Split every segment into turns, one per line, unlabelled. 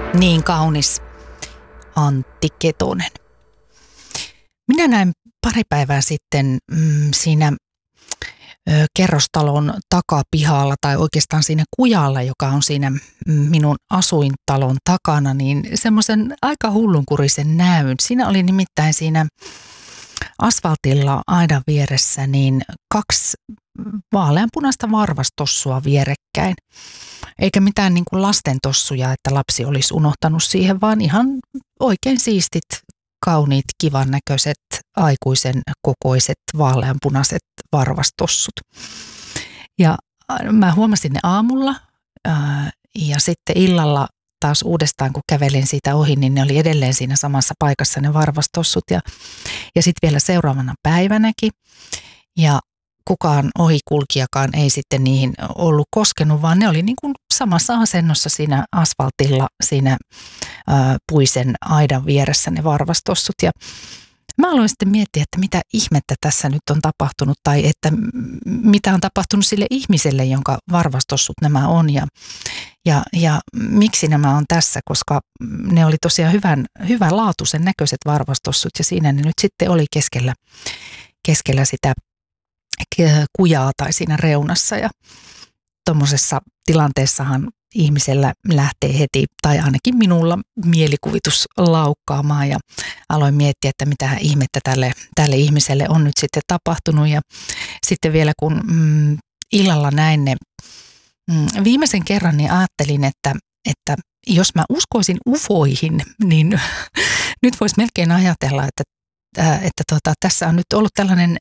Niin kaunis Antti Ketonen. Minä näin pari päivää sitten siinä kerrostalon takapihalla tai oikeastaan siinä kujalla, joka on siinä minun asuintalon takana, niin semmoisen aika hullunkurisen näyn. Siinä oli nimittäin siinä asfaltilla aidan vieressä niin 2 vaaleanpunaista varvastossua vierekkäin. Eikä mitään niin kuin lastentossuja, että lapsi olisi unohtanut siihen, vaan ihan oikein siistit, kauniit, kivan näköiset, aikuisen kokoiset, vaaleanpunaiset varvastossut. Ja mä huomasin ne aamulla ja sitten illalla taas uudestaan, kun kävelin siitä ohi, niin ne oli edelleen siinä samassa paikassa ne varvastossut. Ja sitten vielä seuraavana päivänäkin. Ja kukaan ohikulkijakaan ei sitten niihin ollut koskenut, vaan ne oli niin kuin samassa asennossa siinä asfaltilla, siinä puisen aidan vieressä ne varvastossut. Ja mä aloin sitten miettiä, että mitä ihmettä tässä nyt on tapahtunut tai että mitä on tapahtunut sille ihmiselle, jonka varvastossut nämä on ja miksi nämä on tässä, koska ne oli tosiaan hyvänlaatuisen näköiset varvastossut ja siinä ne nyt sitten oli keskellä sitä kujaa tai siinä reunassa ja tuommoisessa tilanteessahan ihmisellä lähtee heti, tai ainakin minulla mielikuvitus laukkaamaan ja aloin miettiä, että mitä ihmettä tälle ihmiselle on nyt sitten tapahtunut ja sitten vielä kun illalla näin ne viimeisen kerran, niin ajattelin, että jos mä uskoisin ufoihin, niin nyt voisi melkein ajatella, että tässä on nyt ollut tällainen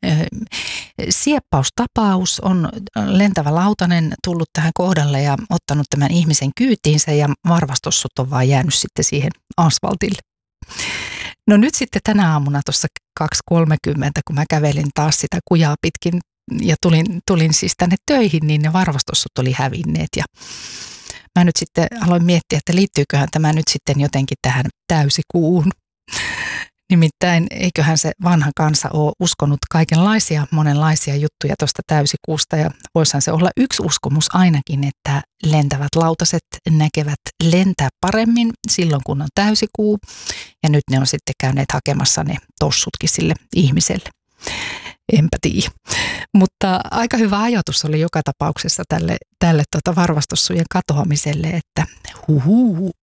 sieppaustapaus, on lentävä lautanen tullut tähän kohdalle ja ottanut tämän ihmisen kyytiinsä ja varvastossut on vaan jäänyt sitten siihen asfaltille. No nyt sitten tänä aamuna tuossa 2.30, kun mä kävelin taas sitä kujaa pitkin ja tulin siis tänne töihin, niin ne varvastossut oli hävinneet ja mä nyt sitten aloin miettiä, että liittyyköhän tämä nyt sitten jotenkin tähän täysikuuhun. Nimittäin eiköhän se vanha kansa ole uskonut monenlaisia juttuja tuosta täysikuusta ja voisihan se olla yksi uskomus ainakin, että lentävät lautaset näkevät lentää paremmin silloin kun on täysikuu ja nyt ne on sitten käyneet hakemassa ne tossutkin sille ihmiselle. Enpä tiedä. Mutta aika hyvä ajatus oli joka tapauksessa tälle varvastossujen katoamiselle, että